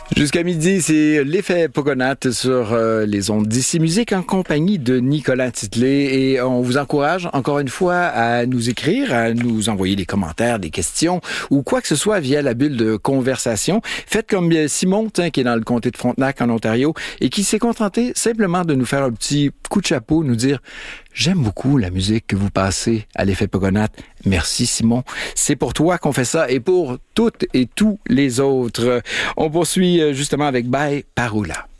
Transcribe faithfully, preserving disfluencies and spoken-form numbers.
Jusqu'à midi, c'est l'effet Pogonat sur euh, les ondes d'ici musique en compagnie de Nicolas Titley et on vous encourage encore une fois à nous écrire, à nous envoyer des commentaires, des questions ou quoi que ce soit via la bulle de conversation. Faites comme Simon, tiens, qui est dans le comté de Frontenac en Ontario et qui s'est contenté simplement de nous faire un petit coup de chapeau, nous dire « J'aime beaucoup la musique que vous passez à l'effet Pogonat. Merci Simon. C'est pour toi qu'on fait ça et pour toutes et tous les autres. » On poursuit justement avec Bye Parola.